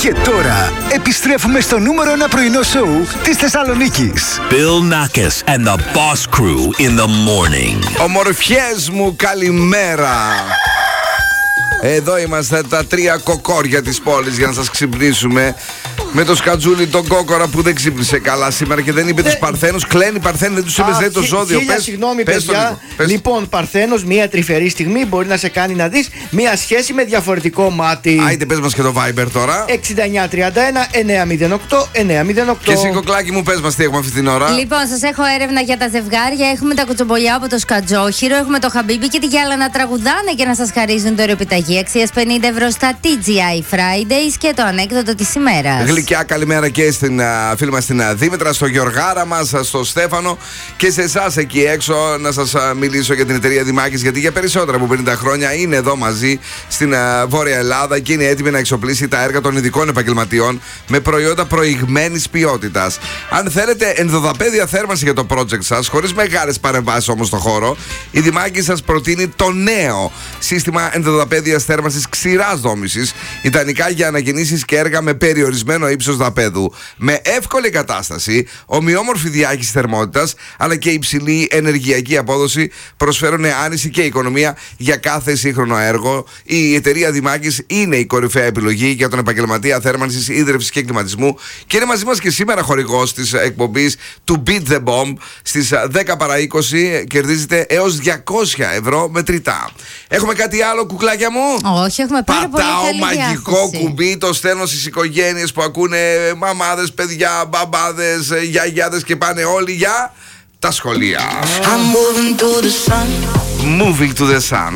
Και τώρα επιστρέφουμε στο νούμερο 1 πρωινό σοου της Θεσσαλονίκης. Bill Nackis and the Boss Crew in the morning. Ομορφιές μου, καλημέρα. Εδώ είμαστε τα τρία κοκόρια της πόλης για να σας ξυπνήσουμε. Με το σκατζούλι τον κόκορα που δεν ξύπνησε καλά σήμερα και δεν είπε τους Παρθένους. Κλαίνει Παρθένοι, δεν τους είπες, λέει το ζώδιο. Συγγνώμη, παιδιά. Λοιπόν, Παρθένος, μία τρυφερή στιγμή μπορεί να σε κάνει να δεις μία σχέση με διαφορετικό μάτι. Άιντε, πες μας και το Viber τώρα. 6931 908 908. Και εσύ, κοκλάκι μου, πες μας τι έχουμε αυτή την ώρα. Λοιπόν, σας έχω έρευνα για τα ζευγάρια. Έχουμε τα κουτσομπολιά από το Σκατζόχυρο. Έχουμε το Χαμπίμπι και τη Γιάλα να τραγουδάνε και να σας χαρίζουν δωρεοπιταγή αξίας 50 ευρώ στα TGI Fridays και το ανέκδοτο της ημέρας. Γλυκιά καλημέρα και στην φίλη μας την Δήμητρα, στο Γιωργάρα μας, στο Στέφανο και σε εσάς εκεί έξω. Να σας μιλήσω για την εταιρεία Δημάκης, γιατί για περισσότερα από 50 χρόνια είναι εδώ μαζί στην Βόρεια Ελλάδα και είναι έτοιμη να εξοπλίσει τα έργα των ειδικών επαγγελματιών με προϊόντα προηγμένης ποιότητας. Αν θέλετε ενδοδαπέδια θέρμανση για το project σας, χωρίς μεγάλες παρεμβάσεις όμως στο χώρο, η Δημάκης σας προτείνει το νέο σύστημα ενδοδαπέδιας θέρμανσης ξηράς δόμησης, ιδανικά για ανακαινήσεις και έργα με περιορισμένο ύψος δαπέδου. Με εύκολη κατάσταση, ομοιόμορφη διάχυση θερμότητας αλλά και υψηλή ενεργειακή απόδοση προσφέρουν άνηση και οικονομία για κάθε σύγχρονο έργο. Η εταιρεία Δημάκης είναι η κορυφαία επιλογή για τον επαγγελματία θέρμανσης, ίδρυυσης και κλιματισμού και είναι μαζί μας και σήμερα χορηγός της εκπομπής του Beat the Bomb. Στις 10 παρά 20 κερδίζετε έως 200 ευρώ μετρητά. Έχουμε κάτι άλλο, κουκλάκια μου? Όχι, έχουμε πάρα πολύ καλή Πατάω μαγικό διάθεση. κουμπί, το στέλνω στις οικογένειες που ακούνε μαμάδες, παιδιά, μπαμπάδες, γιαγιάδες και πάνε όλοι για τα σχολεία. I'm moving to the sun. Moving to the sun.